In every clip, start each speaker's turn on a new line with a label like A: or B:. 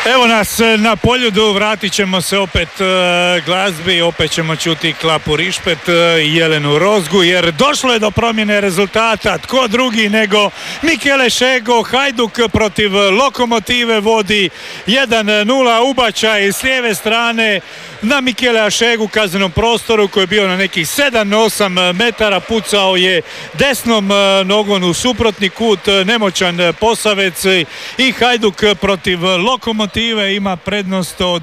A: Evo nas na Poljudu, vratit ćemo se opet glazbi, opet ćemo čuti Klapu Rišpet i Jelenu Rozgu, jer došlo je do promjene rezultata. Tko drugi nego Mikele Šego. Hajduk protiv Lokomotive vodi 1-0, ubačaj s lijeve strane na Mikelea Šegu u kaznenom prostoru koji je bio na nekih 7-8 metara, pucao je desnom nogom u suprotni kut, nemoćan Posavec, i Hajduk protiv Lokomotive ima prednost od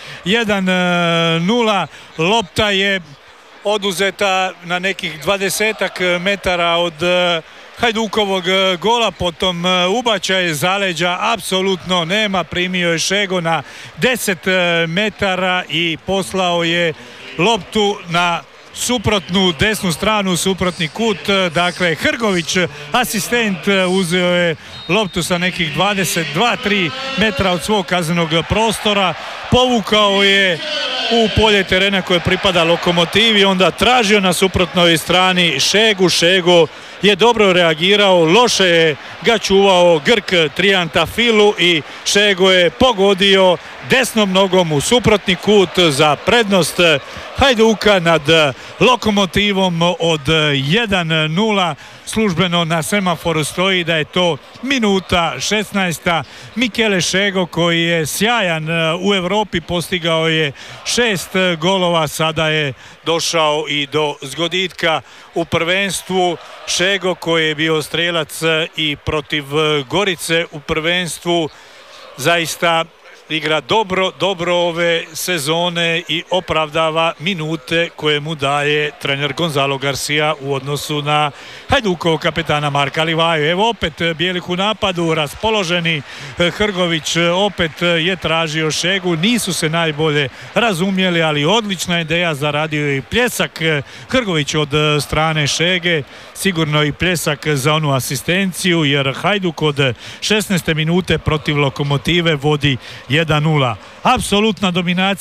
A: 1-0. Lopta je oduzeta na nekih 20 metara od Hajdukovog gola, potom ubačaj zaleđa apsolutno nema, primio je Šego na 10 metara i poslao je loptu na suprotnu desnu stranu, suprotni kut. Dakle, Hrgović, asistent, uzeo je loptu sa nekih 22-3 metra od svog kaznenog prostora, povukao je u polje terena koje pripada Lokomotivi, onda tražio na suprotnoj strani Šegu. Šego je dobro reagirao, loše je ga čuvao Grk Triantafilu i Šego je pogodio desnom nogom u suprotni kut za prednost Hajduka nad Lokomotivom od 1-0. Službeno na semaforu stoji da je to minuta 16. Mikele Šego, koji je sjajan u Europi, postigao je 6 golova, sada je došao i do zgoditka u prvenstvu. Šego, koji je bio strelac i protiv Gorice u prvenstvu, zaista igra dobro ove sezone i opravdava minute koje mu daje trener Gonzalo Garcia u odnosu na Hajdukovog kapetana Marka Livaju. Evo opet bijelih u napadu, raspoloženi Hrgović opet je tražio Šegu, nisu se najbolje razumjeli, ali odlična ideja, zaradio i pljesak Hrgović od strane Šege, sigurno i pljesak za onu asistenciju, jer Hajduk od 16. minute protiv Lokomotive vodi 1-0. Apsolutna dominacija